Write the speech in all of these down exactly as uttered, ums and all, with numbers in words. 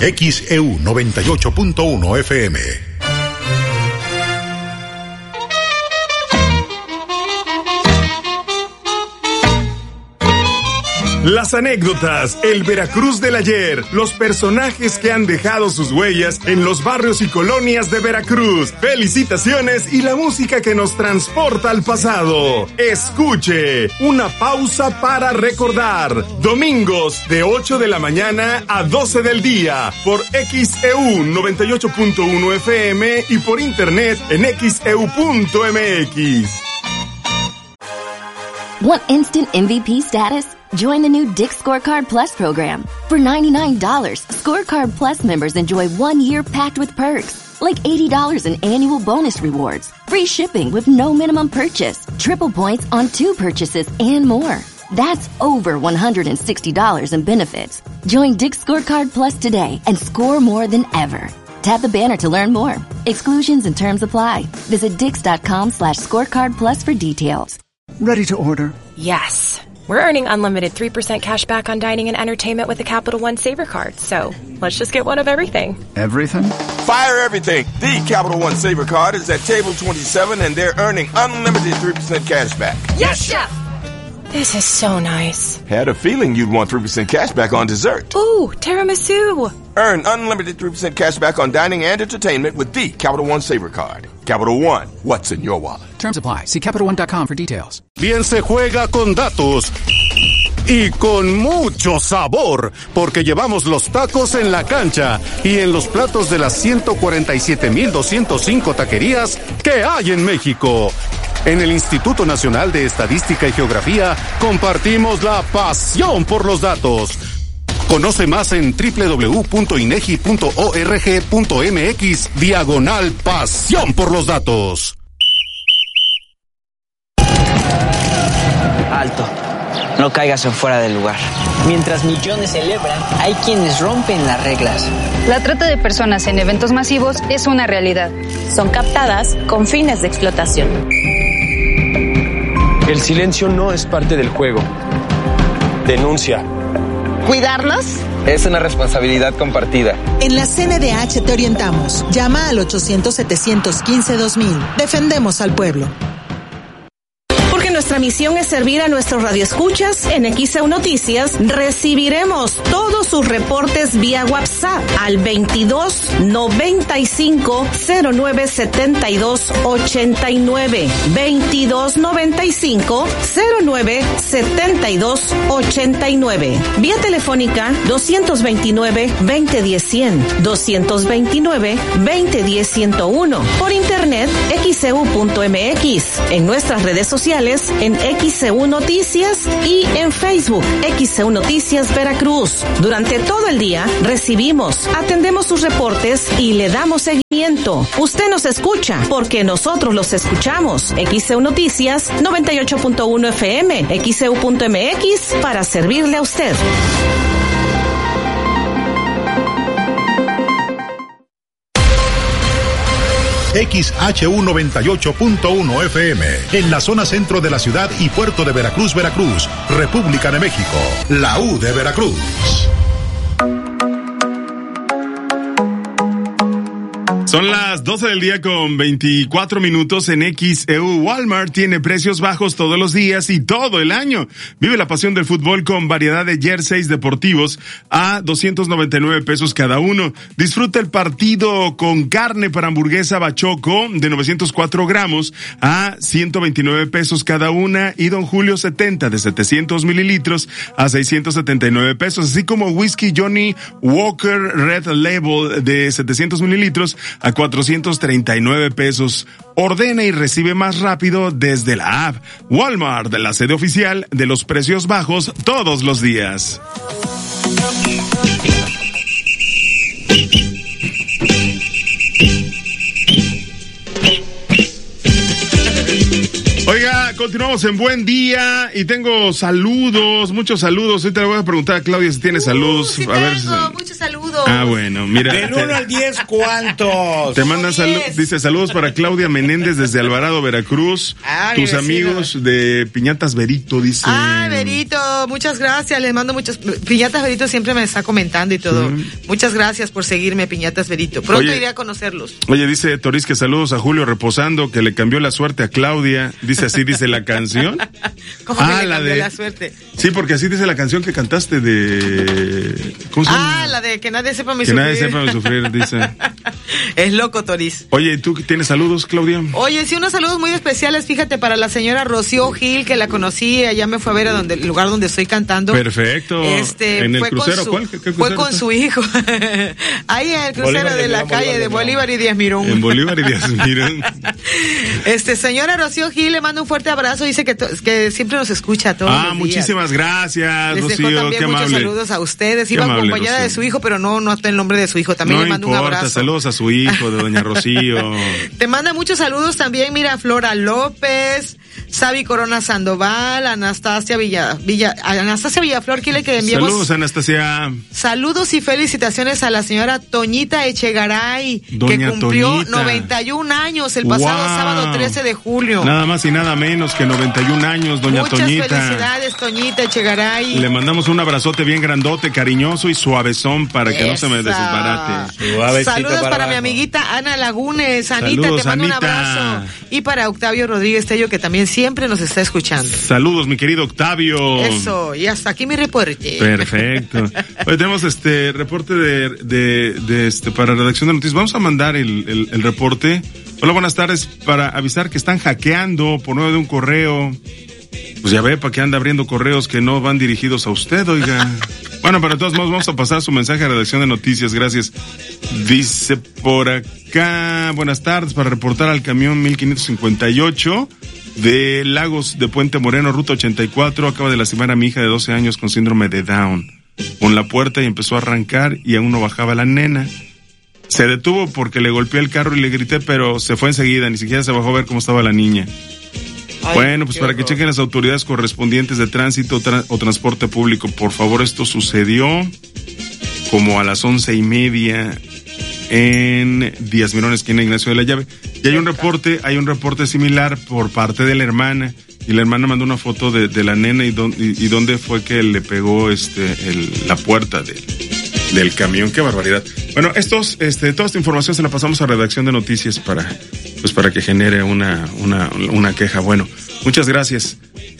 X E U noventa y ocho punto uno F M. Las anécdotas, el Veracruz del ayer, los personajes que han dejado sus huellas en los barrios y colonias de Veracruz, felicitaciones y la música que nos transporta al pasado. Escuche, una pausa para recordar. Domingos de ocho de la mañana a doce del día por X E U noventa y ocho punto uno F M y por internet en X E U punto M X. Want instant M V P status? Join the new Dick's Scorecard Plus program. For ninety-nine dollars, Scorecard Plus members enjoy one year packed with perks, like eighty dollars in annual bonus rewards, free shipping with no minimum purchase, triple points on two purchases, and more. That's over one hundred sixty dollars in benefits. Join Dick's Scorecard Plus today and score more than ever. Tap the banner to learn more. Exclusions and terms apply. Visit dix.com slash scorecard plus for details. Ready to order? Yes. We're earning unlimited three percent cash back on dining and entertainment with the Capital One Saver Card. So let's just get one of everything. Everything? Fire everything. The Capital One Saver Card is at table twenty-seven and they're earning unlimited three percent cash back. Yes, Chef! This is so nice. Had a feeling you'd want three percent cash back on dessert. Ooh, tiramisu. Earn unlimited three percent cash back on dining and entertainment with the Capital One Saver Card. Capital One, what's in your wallet? Terms apply. See Capital One dot com for details. Bien se juega con datos y con mucho sabor, porque llevamos los tacos en la cancha y en los platos de las ciento cuarenta y siete mil doscientos cinco taquerías que hay en México. En el Instituto Nacional de Estadística y Geografía compartimos la pasión por los datos. Conoce más en doble u doble u doble u punto inegi punto org punto m x diagonal pasión por los datos. Alto. No caigas en fuera del lugar. Mientras millones celebran, hay quienes rompen las reglas. La trata de personas en eventos masivos es una realidad. Son captadas con fines de explotación. El silencio no es parte del juego. Denuncia. ¿Cuidarlos? Es una responsabilidad compartida. En la C N D H te orientamos. Llama al ochocientos, setecientos quince, dos mil. Defendemos al pueblo. Nuestra misión es servir a nuestros radioescuchas. En X E U Noticias recibiremos todos sus reportes vía WhatsApp al veintidós, noventa y cinco, cero nueve, setenta y dos, ochenta y nueve. veintidós, noventa y cinco, cero nueve, setenta y dos, ochenta y nueve. Vía telefónica doscientos veintinueve, veinte diez, cien. doscientos veintinueve, veinte diez, ciento uno. Por internet, X E U punto M X. En nuestras redes sociales, en X E U Noticias y en Facebook, X E U Noticias Veracruz. Durante todo el día recibimos, atendemos sus reportes y le damos seguimiento. Usted nos escucha porque nosotros los escuchamos. X E U Noticias noventa y ocho punto uno F M, X E U punto M X para servirle a usted. X H U noventa y ocho punto uno F M, en la zona centro de la ciudad y puerto de Veracruz, Veracruz, República de México, la U de Veracruz. Son las doce del día con veinticuatro minutos en X E U. Walmart tiene precios bajos todos los días y todo el año. Vive la pasión del fútbol con variedad de jerseys deportivos a doscientos noventa y nueve pesos cada uno. Disfruta el partido con carne para hamburguesa bachoco de novecientos cuatro gramos a ciento veintinueve pesos cada una y Don Julio setenta de setecientos mililitros a seiscientos setenta y nueve pesos, así como whisky Johnny Walker Red Label de setecientos mililitros a cuatrocientos treinta y nueve pesos. Ordena y recibe más rápido desde la app. Walmart, la sede oficial de los precios bajos todos los días. Oiga, continúa. continuamos en Buen Día y tengo saludos, muchos saludos. Ahorita le voy a preguntar a Claudia si tiene uh, saludos. Sí a tengo, ver si... muchos saludos. Ah, bueno, mira. Del uno al diez, ¿cuántos? Te manda saludos, dice saludos para Claudia Menéndez desde Alvarado, Veracruz. Ah, tus amigos de Piñatas Berito, dice. Ah, Berito, muchas gracias, les mando muchos. Piñatas Berito siempre me está comentando y todo. Sí. Muchas gracias por seguirme, Piñatas Berito. Pronto oye, iré a conocerlos. Oye, dice Toris que saludos a Julio Reposando, que le cambió la suerte a Claudia. Dice así, dice la canción. ¿Cómo ah, que le cambió la, de... la suerte? Sí, porque así dice la canción que cantaste de... ¿Cómo se llama? Ah, la de Que nadie sepa mi que sufrir. Que nadie sepa mi sufrir, dice. Es loco, Toris. Oye, ¿tú tienes saludos, Claudia? Oye, sí, unos saludos muy especiales, fíjate, para la señora Rocío Gil, que la conocí, allá me fue a ver a donde, el lugar donde estoy cantando. Perfecto. Este, ¿En el fue crucero? Con su, ¿Cuál? ¿Qué, qué fue crucero con está? su hijo. Ahí en el crucero Bolívar de, de la calle Bolívar de Bolívar y Díaz Mirón. En Bolívar y Díaz Mirón. Este, señora Rocío Gil, le mando un fuerte abrazo, dice que, to, que siempre nos escucha todos Ah, los muchísimas días. gracias, Les Rocío, dejó también qué muchos amable. saludos a ustedes. Qué Iba amable, acompañada Rocío. de su hijo, pero no, no está el nombre de su hijo. También no le mando importa, un abrazo. Saludos a su hijo, de doña Rocío. Te manda muchos saludos también, mira, Flora López, Sabi Corona Sandoval, Anastasia Villa, Villa, Anastasia Villaflor, quiere que le enviemos. Saludos, Anastasia. Saludos y felicitaciones a la señora Toñita Echegaray, Doña que cumplió Toñita. noventa y un años el pasado Wow. sábado trece de julio. Nada más y nada menos que noventa y un años, doña Muchas Toñita. felicidades, Toñita Echegaray. Le mandamos un abrazote bien grandote, cariñoso y suavezón para que Esa. no se me desbarate. Saludos para, para mi amiguita Ana Lagunes. Anita, Saludos, te mando Anita. un abrazo. Y para Octavio Rodríguez Tello, que también siempre nos está escuchando. Saludos, mi querido Octavio. Eso, y hasta aquí mi reporte. Perfecto. Hoy tenemos este reporte de, de, de este para redacción de noticias. Vamos a mandar el, el, el reporte. Hola, buenas tardes. Para avisar que están hackeando por medio de un correo. Pues ya ve, para que anda abriendo correos que no van dirigidos a usted, oiga. Bueno, para todos modos, vamos a pasar su mensaje a redacción de noticias. Gracias. Dice por acá, buenas tardes, para reportar al camión mil quinientos cincuenta y ocho de Lagos de Puente Moreno, ruta ochenta y cuatro. Acaba de lastimar a mi hija de doce años con síndrome de Down. Con la puerta y empezó a arrancar y aún no bajaba la nena. Se detuvo porque le golpeé el carro y le grité, pero se fue enseguida, ni siquiera se bajó a ver cómo estaba la niña. Ay, bueno, pues para horror. Que chequen las autoridades correspondientes de tránsito tra- o transporte público, por favor. Esto sucedió como a las once y media en Díaz Mirón, esquina Ignacio de la Llave. Y hay un reporte, hay un reporte similar por parte de la hermana. Y la hermana mandó una foto de, de la nena y, don, y, y dónde fue que le pegó este el, la puerta de, del camión. Qué barbaridad. Bueno, estos, este, toda esta información se la pasamos a redacción de noticias para, pues para que genere una, una, una queja. Bueno, muchas gracias.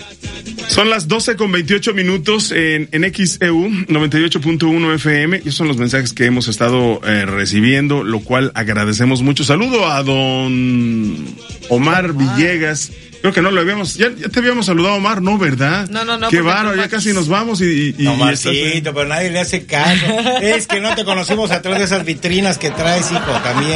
Son las doce con veintiocho minutos en, en X E U noventa y ocho punto uno F M. Y esos son los mensajes que hemos estado eh, recibiendo, lo cual agradecemos mucho. Saludo a don Omar Villegas. Creo que no lo habíamos, ya, ya te habíamos saludado, Omar, ¿no? ¿Verdad? No, no, no. Qué bárbaro, ya casi nos vamos y... y, y Omarcito, pero nadie le hace caso. Es que no te conocimos atrás de esas vitrinas que traes, hijo, también.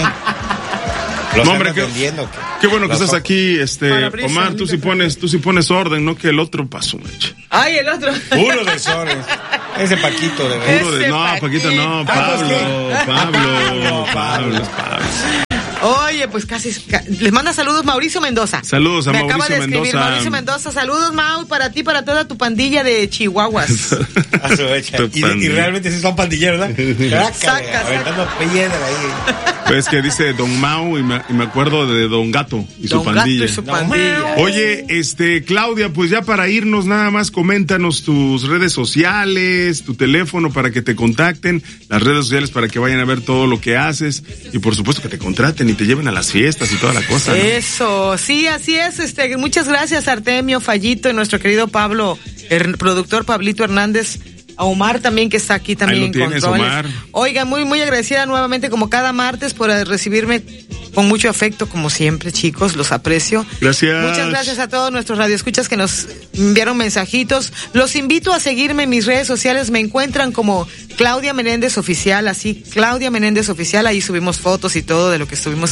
Los no, hombre, qué, vendiendo, qué bueno que estás ojos. aquí, este, Omar, tú sí pones, tú sí pones orden, ¿no? Que el otro pasó, mecha. Ay, el otro. Puro desorden. Ese Paquito, de verdad. Puro de, no, Paquito, no, Pablo, Pablo, Pablo, Pablo, Pablo. Oye, pues casi, les manda saludos Mauricio Mendoza. Saludos a Me Mauricio acaba de escribir Mendoza. Mauricio Mendoza. Saludos, Mau, para ti, para toda tu pandilla de chihuahuas. A su hecha. Y, y realmente sí son pandilleros, ¿verdad? Saca, aventando piedra ahí. Pues que dice Don Mau y me, y me acuerdo de Don Gato y Don su pandilla. Gato y su pandilla. Oye, este, Claudia, pues ya para irnos nada más coméntanos tus redes sociales, tu teléfono para que te contacten, las redes sociales para que vayan a ver todo lo que haces y por supuesto que te contraten y te lleven a las fiestas y toda la cosa, ¿no? Eso, sí, así es. Este, muchas gracias Artemio, Fallito y nuestro querido Pablo, el productor Pablito Hernández. A Omar también, que está aquí también en controles. Omar. Oiga, muy, muy agradecida nuevamente como cada martes por recibirme con mucho afecto, como siempre, chicos, los aprecio. Gracias. Muchas gracias a todos nuestros radioescuchas que nos enviaron mensajitos. Los invito a seguirme en mis redes sociales, me encuentran como Claudia Menéndez Oficial, así, Claudia Menéndez Oficial, ahí subimos fotos y todo de lo que estuvimos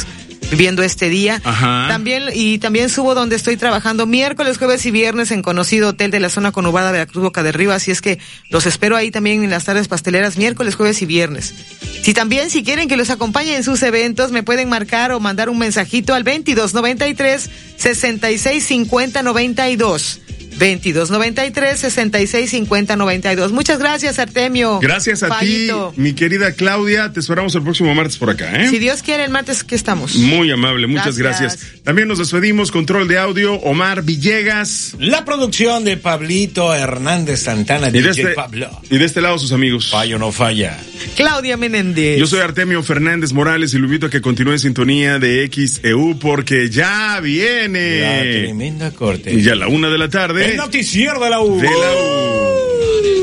viviendo este día. Ajá. También, y también subo donde estoy trabajando miércoles, jueves y viernes en conocido hotel de la zona conurbada Veracruz, Boca de Río, así es que los espero ahí también en las tardes pasteleras, miércoles, jueves y viernes. Si también, si quieren que los acompañe en sus eventos, me pueden marcar o mandar un mensajito al veintidós noventa y tres, sesenta y seis cincuenta noventa y dos. veintidós noventa y tres, sesenta y seis cincuenta noventa y dos. Muchas gracias, Artemio. Gracias a Fallito. ti, mi querida Claudia. Te esperamos el próximo martes por acá, ¿eh? Si Dios quiere, el martes que estamos. Muy amable, muchas gracias. gracias. También nos despedimos, control de audio, Omar Villegas. La producción de Pablito Hernández Santana, y D J de este, Pablo. Y de este lado sus amigos. Fallo no falla. Claudia Menéndez. Yo soy Artemio Fernández Morales y lo invito a que continúe en sintonía de X E U porque ya viene la tremenda corte. Y ya a la una de la tarde. El noticiero de la U. De la U.